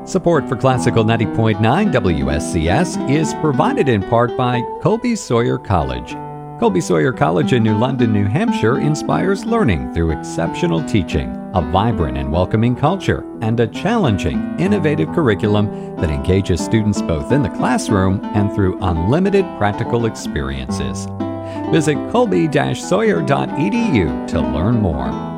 Support for Classical 90.9 WSCS is provided in part by Colby Sawyer College. Colby Sawyer College in New London, New Hampshire inspires learning through exceptional teaching, a vibrant and welcoming culture, and a challenging, innovative curriculum that engages students both in the classroom and through unlimited practical experiences. Visit colby-sawyer.edu to learn more.